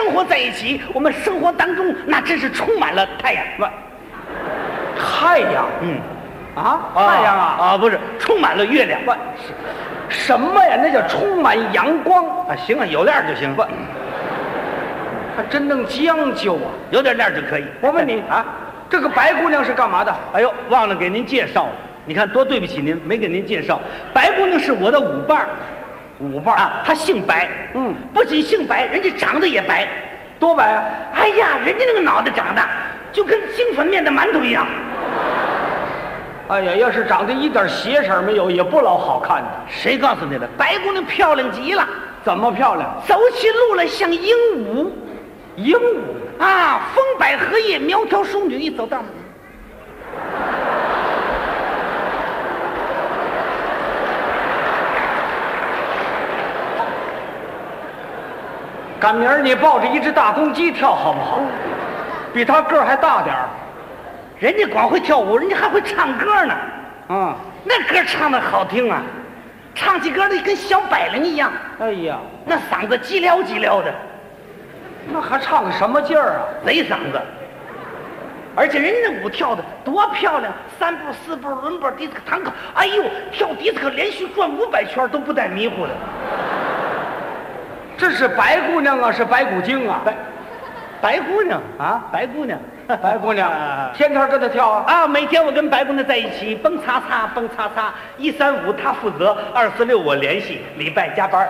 生活在一起，我们生活当中那真是充满了太阳。 太阳，太阳啊， 不是，充满了月亮。 不，什么呀？那叫充满阳光啊！行啊，有链就行。不， 还真能将就啊， 有点链就可以。 我问你啊，这个白姑娘是干嘛的？ 哎呦，忘了给您介绍了。你看多对不起您，没给您介绍。白姑娘是我的舞伴，舞伴啊，她姓白。不仅姓白，人家长得也白， 多白啊！ 哎呀，人家那个脑袋长得就跟精粉面的馒头一样。 哎呀，要是长得一点邪色没有，也不老好看的。 谁告诉你的？白姑娘漂亮极了。 怎么漂亮？ 走起路来像鹦鹉。 鹦鹉啊，风摆荷叶，苗条淑女，一走道。 赶明儿你抱着一只大公鸡跳好不好？比他个儿还大点儿。 人家光会跳舞，人家还会唱歌呢。那歌唱的好听啊，唱起歌来跟小百灵一样。 哎呀， 那嗓子叽撩叽撩的， 那还唱个什么劲儿啊？ 贼嗓子。而且人家那舞跳的多漂亮，3步4步轮步迪斯科堂口，哎呦，跳迪斯科连续转500圈都不带迷糊的。 这是白姑娘啊，是白骨精啊？ 白姑娘啊，白姑娘， 白姑娘，天天跟她跳啊？ 每天我跟白姑娘在一起，蹦擦擦，蹦擦擦，1、3、5她负责，2、4、6我联系，礼拜加班。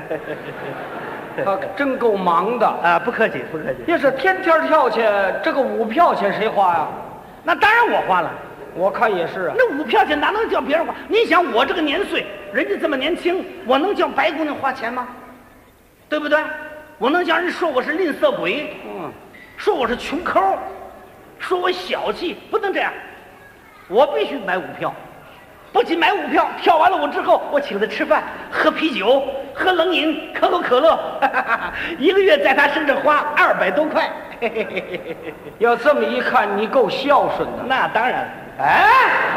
真够忙的啊！不客气，不客气。 要是天天跳去，这个舞票钱谁花呀？ 那当然我花了。 我看也是啊。 那舞票钱哪能叫别人花？你想我这个年岁，人家这么年轻，我能叫白姑娘花钱吗？对不对？我能叫人说我是吝啬鬼，说我是穷抠，说我小气，不能这样。我必须买舞票，不仅买舞票，跳完了舞之后，我请他吃饭、喝啤酒、喝冷饮、可口可乐，一个月在他身上花200多块。 要这么一看，你够孝顺的。 那当然。哎，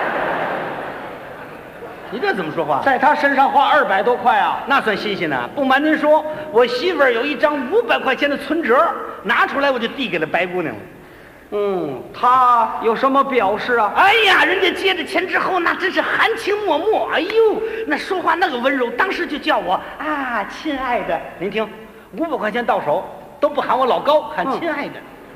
你这怎么说话？ 在他身上花200多块啊？ 那算新鲜呢。不瞒您说，我媳妇儿有一张500块钱的存折，拿出来我就递给了白姑娘了。 他有什么表示啊？ 哎呀，人家接着钱之后，那真是含情脉脉。哎呦，那说话那个温柔，当时就叫我啊，亲爱的。您听，500块钱到手都不喊我老高，喊亲爱的。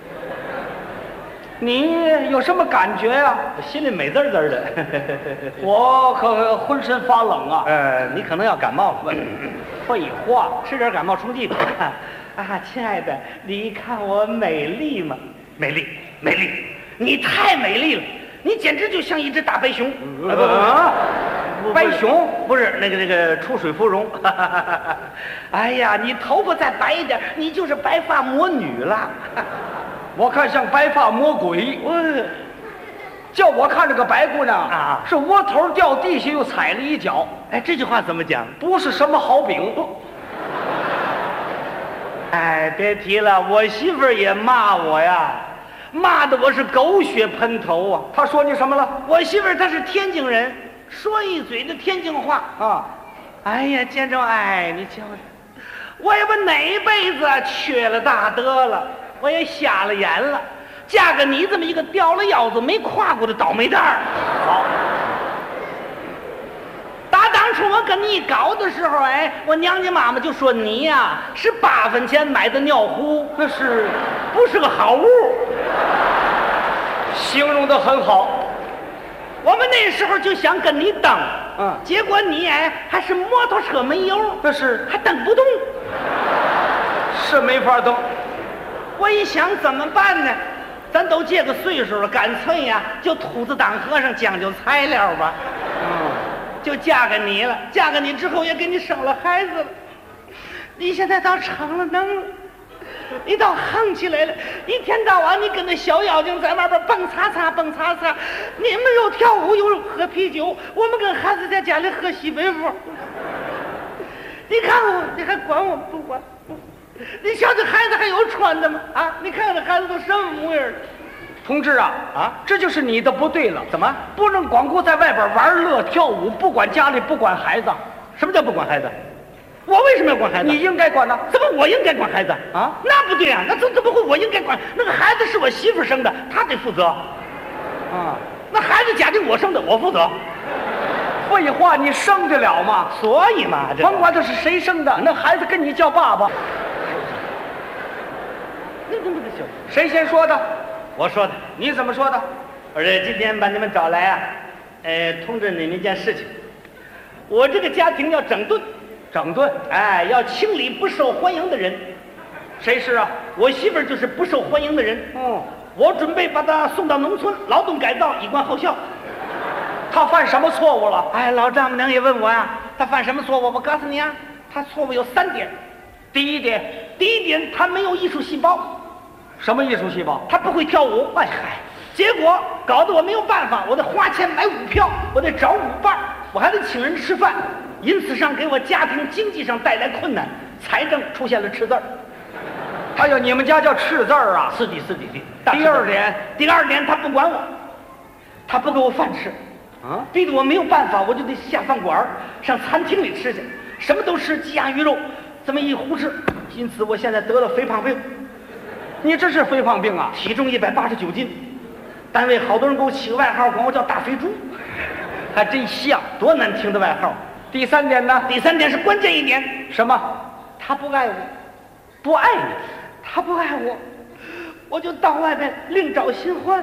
你有什么感觉呀？ 我心里美滋滋的。 我可浑身发冷啊。 你可能要感冒了。 废话， 吃点感冒冲剂吧。啊，亲爱的，你看我美丽吗？美丽，美丽，你太美丽了，你简直就像一只大白熊。 白熊不是那个出水芙蓉。哎呀，你头发再白一点，你就是白发魔女了。 我看像白发魔鬼。叫我看这个白姑娘啊，是窝头掉地下又踩了一脚。 哎，这句话怎么讲？ 不是什么好饼。 哎，别提了，我媳妇儿也骂我呀，骂的我是狗血喷头啊。 她说你什么了？ 我媳妇儿她是天津人，说一嘴的天津话啊。 哎呀，建州，哎，你瞧，我也不哪辈子缺了大德了，我也瞎了眼了，嫁给你这么一个掉了腰子没挎过的倒霉蛋儿。好。当初我跟你搞的时候，哎，我娘家妈妈就说你呀是8分钱买的尿壶， 那是不是个好物？ 形容得很好。 我们那时候就想跟你蹬，结果你哎还是摩托车没油， 那是还蹬不动， 是没法蹬。 我一想怎么办呢？咱都这个岁数了，干脆呀就秃子当和尚，讲究材料吧。就嫁给你了，嫁给你之后也给你生了孩子了，你现在倒成了能了，你倒横起来了，一天到晚你跟那小妖精在外边蹦擦擦蹦擦擦，你们又跳舞又喝啤酒，我们跟孩子在家里喝西北风。你看我，你还管我不管？你瞧这孩子还有穿的吗？啊，你看看这孩子都什么模样了？ 同志啊，这就是你的不对了。 怎么不能光顾在外边玩乐跳舞，不管家里不管孩子？ 什么叫不管孩子？ 我为什么要管孩子？ 你应该管呢。 怎么我应该管孩子啊？ 那不对啊，那怎么会我应该管？那个孩子是我媳妇生的，她得负责。 啊， 那孩子假定我生的，我负责。 废话，你生得了吗？ 所以嘛， 甭管他是谁生的，那孩子跟你叫爸爸。 那行， 谁先说的？ 我说的。 你怎么说的？ 我说今天把你们找来啊，通知你们一件事情，我这个家庭要整顿。 整顿， 哎，要清理不受欢迎的人。 谁是啊？ 我媳妇儿就是不受欢迎的人。我准备把她送到农村劳动改造，以观后效。 她犯什么错误了？ 哎，老丈母娘也问我呀，她犯什么错误？我告诉你啊，她错误有3点。第一点，她没有艺术细胞。 什么艺术细胞？ 她不会跳舞。哎嗨，结果搞得我没有办法，我得花钱买舞票，我得找舞伴，我还得请人吃饭。因此上给我家庭经济上带来困难，财政出现了赤字儿。 哎呦，你们家叫赤字儿啊？ 是的。 第二点，他不管我，他不给我饭吃，逼得我没有办法，我就得下饭馆上餐厅里吃去，什么都吃，鸡鸭鱼肉，这么一胡吃。因此我现在得了肥胖病。 你这是肥胖病啊？ 体重189斤，单位好多人给我起个外号，管我叫大肥猪， 还真像， 多难听的外号。 第3点呢？ 第3点是关键一点。 什么？ 他不爱我。 不爱你？ 他不爱我，我就到外面另找新欢。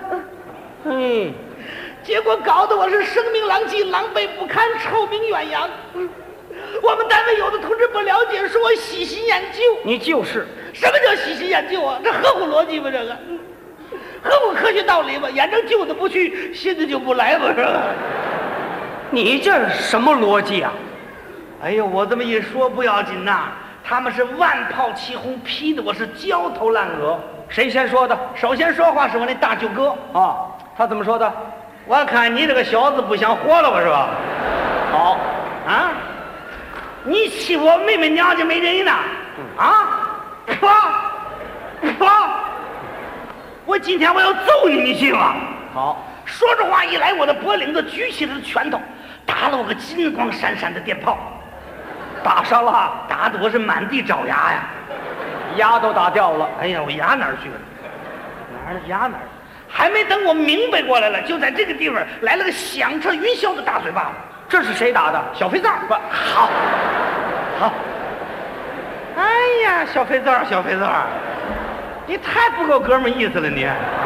结果搞得我是声名狼藉，狼狈不堪，臭名远扬。我们单位有的同志不了解，说我喜新厌旧。 你就是。 什么叫喜新厌旧啊？这合乎逻辑吗？这个合乎科学道理吗？眼睁旧的不去，新的就不来吗？是吧？ 你这什么逻辑啊？ 哎呦，我这么一说不要紧呐，他们是万炮齐轰，批的我是焦头烂额。 谁先说的？ 首先说话是我那大舅哥啊，他怎么说的？ 我看你这个小子不想活了吧，是吧？ 好啊，你欺负我妹妹娘家没人呢？我今天我要揍你，你信吗？ 好。 说着话一来，我的脖领子举起了拳头，打了我个金光闪闪的电炮。 打伤了？ 打得我是满地找牙呀， 牙都打掉了。 哎呀，我牙哪儿去了？牙哪儿？还没等我明白过来了，就在这个地方来了个响彻云霄的大嘴巴子。 这是谁打的？ 小肥皂。好。哎呀，小肥皂，你太不够哥们意思了你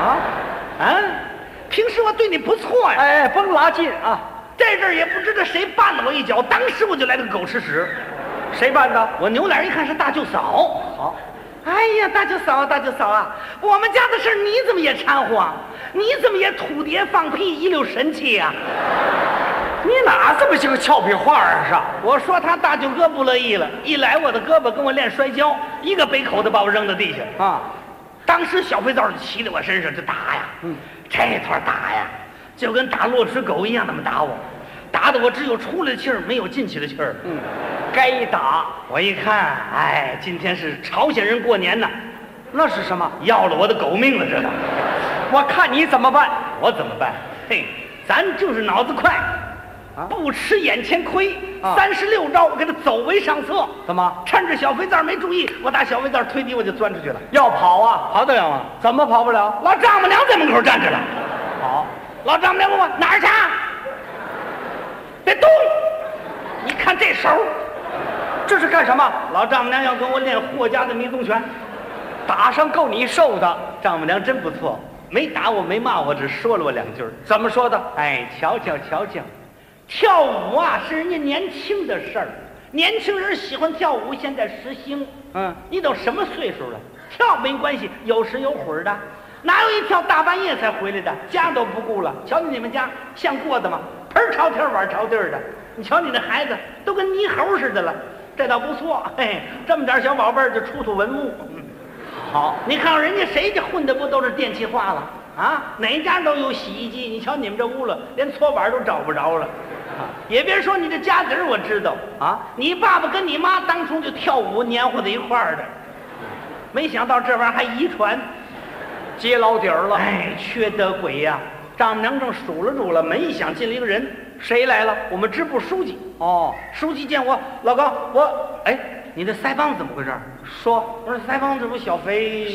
平时我对你不错呀。 哎，甭拉近啊！ 在这儿也不知道谁绊了我一脚，当时我就来了个狗吃屎。 谁绊的？ 我扭脸一看是大舅嫂。 好。 哎呀，大舅嫂啊，我们家的事你怎么也掺和啊？你怎么也吐碟放屁一溜神气呀？ 你哪这么些个俏皮话啊？ 我说他大舅哥不乐意了，一来我的胳膊跟我练摔跤，一个背口的把我扔到地下啊！ 当时小肥皂就骑在我身上就打呀，这团打呀，就跟打落水狗一样，那么打我，打得我只有出来的气儿，没有进去的气儿。 该打。 我一看，哎，今天是朝鲜人过年呢， 那是什么？ 要了我的狗命了，这个。 我看你怎么办？ 我怎么办？嘿，咱就是脑子快。不吃眼前亏，36招我给他走为上策。 怎么？ 趁着小肥皂没注意，我打小肥皂推地我就钻出去了。 要跑啊？ 跑得了吗？ 怎么跑不了？ 老丈母娘在门口站着了。 好， 老丈母娘问我哪儿去？别动！你看这手， 这是干什么？ 老丈母娘要跟我练霍家的迷踪拳， 打上够你受的。 丈母娘真不错，没打我，没骂我，只说了我2句。 怎么说的？ 哎，瞧瞧。跳舞啊，是人家年轻的事儿，年轻人喜欢跳舞，现在时兴。你都什么岁数了？跳没关系，有时有会儿的，哪有一跳大半夜才回来的？家都不顾了。瞧你们家像过的吗？盆朝天碗朝地的。你瞧你那孩子都跟泥猴似的了，这倒不错。嘿，这么点小宝贝儿就出文物。好，你看人家谁家混的不都是电气化了啊？哪家都有洗衣机，你瞧你们这屋了，连搓碗都找不着了。也别说你这家底儿，我知道啊，你爸爸跟你妈当初就跳舞黏糊在一块儿的，没想到这玩意儿还遗传， 接老底儿了。 哎，缺德鬼呀！丈母娘正数了，门一响进了一个人， 谁来了？我们支部书记。 哦，书记见我，老高，你的腮帮子怎么回事？ 说， 我说腮帮子不小肥。